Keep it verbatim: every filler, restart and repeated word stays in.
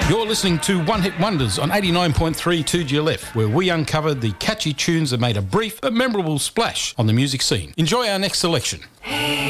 You're listening to One Hit Wonders on eighty-nine point three two G L F, where we uncovered the catchy tunes that made a brief but memorable splash on the music scene. Enjoy our next selection. Hey.